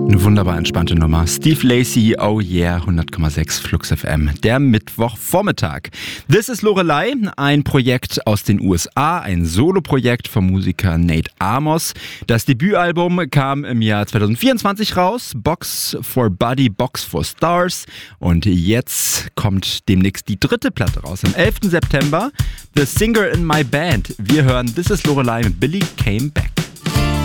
Eine wunderbar entspannte Nummer. Steve Lacy, oh yeah, 100,6 Flux FM. Der Mittwochvormittag. This is Lorelei, ein Projekt aus den USA, ein Soloprojekt vom Musiker Nate Amos. Das Debütalbum kam im Jahr 2024 raus, Box for Body, Box for Stars. Und jetzt kommt demnächst die dritte Platte raus, am 11. September. The Singer in My Band. Wir hören This is Lorelei mit Billy Came Back.